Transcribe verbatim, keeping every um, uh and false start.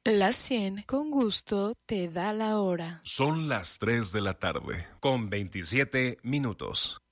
La cien con gusto te da la hora. Son las tres de la tarde, con veintisiete minutos.